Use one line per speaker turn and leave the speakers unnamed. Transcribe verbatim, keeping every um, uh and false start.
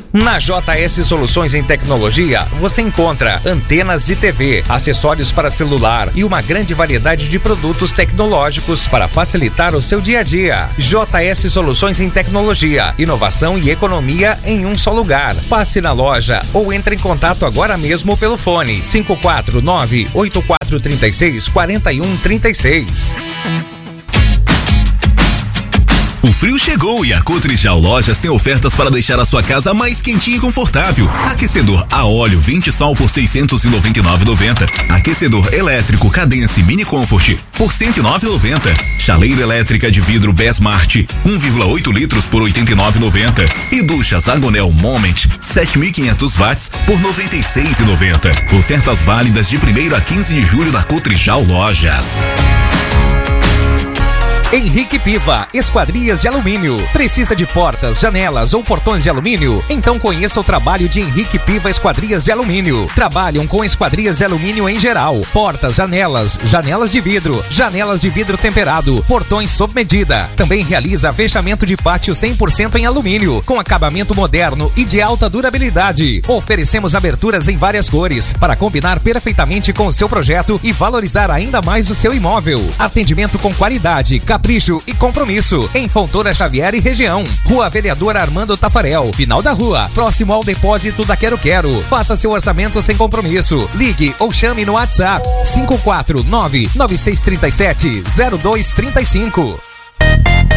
Na J S Soluções em Tecnologia, você encontra antenas de T V, acessórios para celular e uma grande variedade de produtos tecnológicos para facilitar o seu dia a dia. J S Soluções em Tecnologia, inovação e economia em um só lugar. Passe na loja ou entre em contato agora mesmo pelo fone cinco quatro nove, oito quatro três seis, quatro um três seis.
O frio chegou e a Cotrijal Lojas tem ofertas para deixar a sua casa mais quentinha e confortável. Aquecedor a óleo vinte Sol por seiscentos e noventa e nove reais e noventa centavos. Aquecedor elétrico Cadence Mini Comfort por cento e nove reais e noventa centavos. Chaleira elétrica de vidro Besmart um vírgula oito litros por oitenta e nove reais e noventa centavos. E duchas Agonel Moment sete mil e quinhentos watts por noventa e seis reais e noventa centavos. Ofertas válidas de primeiro a quinze de julho na Cotrijal Lojas.
Henrique Piva, Esquadrias de Alumínio. Precisa de portas, janelas ou portões de alumínio? Então conheça o trabalho de Henrique Piva Esquadrias de Alumínio. Trabalham com esquadrias de alumínio em geral. Portas, janelas, janelas de vidro, janelas de vidro temperado, portões sob medida. Também realiza fechamento de pátio cem por cento em alumínio, com acabamento moderno e de alta durabilidade. Oferecemos aberturas em várias cores, para combinar perfeitamente com o seu projeto e valorizar ainda mais o seu imóvel. Atendimento com qualidade, capricho e compromisso. Em Fontoura Xavier e região. Rua Vereador Armando Tafarel, final da rua, próximo ao depósito da Quero Quero. Faça seu orçamento sem compromisso. Ligue ou chame no WhatsApp cinco quatro nove, nove seis três sete, zero dois três cinco.